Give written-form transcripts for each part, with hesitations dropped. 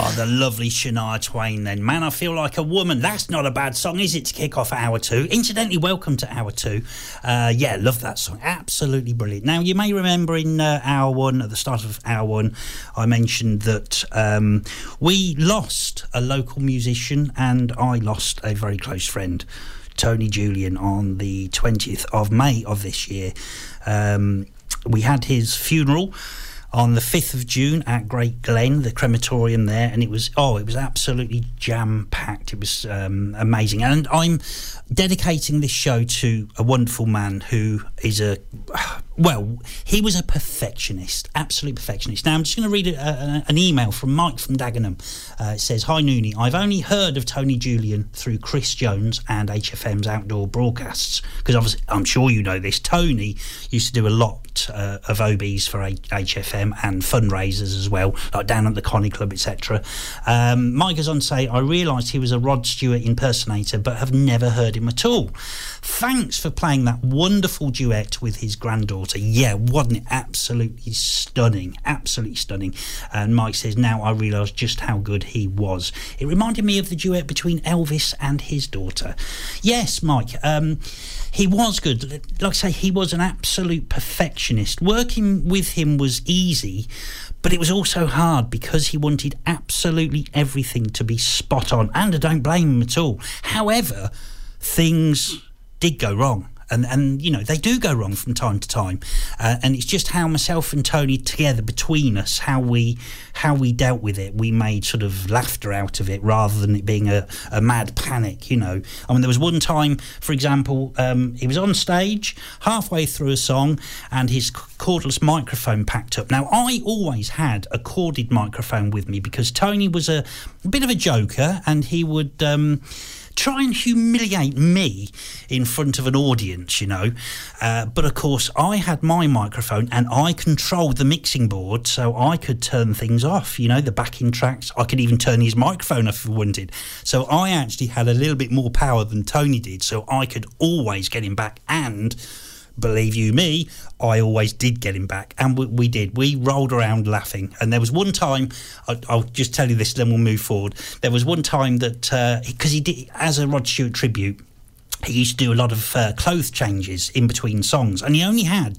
the lovely Shania Twain then. Man, I Feel Like a Woman. That's not a bad song, is it, to kick off Hour 2? Incidentally, welcome to Hour 2. Yeah, love that song. Absolutely brilliant. Now, you may remember in Hour 1, at the start of Hour 1, I mentioned that we lost a local musician and I lost a very close friend, Tony Julian, on the 20th of May of this year. We had his funeral on the 5th of June at Great Glen, the crematorium there, and it was absolutely jam-packed. It was amazing. And I'm dedicating this show to a wonderful man who is he was a perfectionist, absolute perfectionist. Now, I'm just going to read an email from Mike from Dagenham. It says, "Hi, Noonie. I've only heard of Tony Julian through Chris Jones and HFM's outdoor broadcasts, because obviously, I'm sure you know this, Tony used to do a lot of OBs for HFM and fundraisers as well, like down at the Connie Club, etc. Mike goes on to say, I realised he was a Rod Stewart impersonator, but have never heard him at all. Thanks for playing that wonderful duet with his granddaughter. Yeah, wasn't it absolutely stunning? Absolutely stunning." And Mike says, "Now I realise just how good he was. It reminded me of the duet between Elvis and his daughter." Yes, Mike, he was good. Like I say, he was an absolute perfectionist. Working with him was easy, but it was also hard because he wanted absolutely everything to be spot on, and I don't blame him at all. However, things did go wrong. And you know, they do go wrong from time to time, and it's just how myself and Tony together, between us, how we dealt with it. We made sort of laughter out of it rather than it being a mad panic, you know. I mean, there was one time, for example, he was on stage halfway through a song and his cordless microphone packed up. Now, I always had a corded microphone with me because Tony was a bit of a joker, and he would try and humiliate me in front of an audience, you know. But of course, I had my microphone and I controlled the mixing board, so I could turn things off, you know, the backing tracks. I could even turn his microphone off if I wanted. So I actually had a little bit more power than Tony did, so I could always get him back. And believe you me, I always did get him back, and we did. We rolled around laughing. And there was one time, I'll just tell you this, then we'll move forward. There was one time that, because he did, as a Rod Stewart tribute, he used to do a lot of clothes changes in between songs, and he only had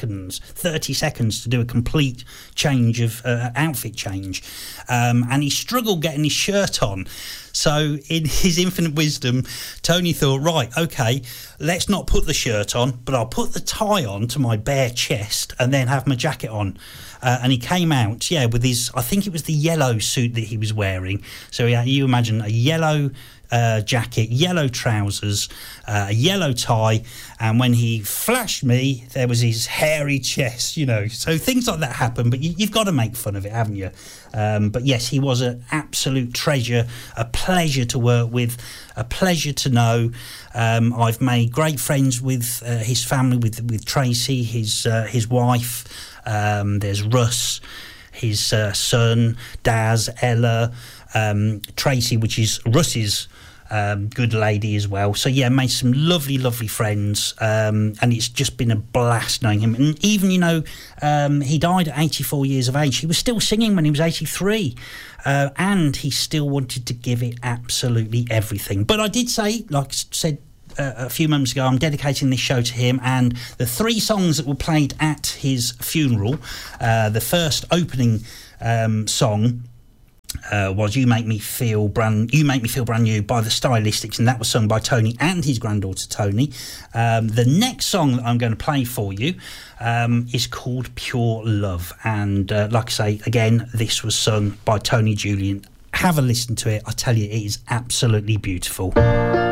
30 seconds to do a complete change of outfit change, and he struggled getting his shirt on. So in his infinite wisdom, Tony thought, right, okay, let's not put the shirt on, but I'll put the tie on to my bare chest and then have my jacket on. And he came out, with his, I think it was the yellow suit that he was wearing. So you imagine a yellow jacket, yellow trousers, a yellow tie, and when he flashed me, there was his hairy chest, you know. So things like that happen, but you've got to make fun of it, haven't you? But yes, he was an absolute treasure, a pleasure to work with, a pleasure to know. I've made great friends with his family, with Tracy, his wife. There's Russ, his son, Daz, Ella, Tracy, which is Russ's good lady as well. So yeah, made some lovely friends, and it's just been a blast knowing him. And even, you know, he died at 84 years of age. He was still singing when he was 83, and he still wanted to give it absolutely everything. But I did say, like I said a few moments ago, I'm dedicating this show to him, and the 3 songs that were played at his funeral, the first opening song was You Make Me Feel Brand New by the Stylistics, and that was sung by Tony and his granddaughter Tony. The next song that I'm going to play for you is called Pure Love, and like I say, again, this was sung by Tony Julian. Have a listen to it. I tell you, it is absolutely beautiful.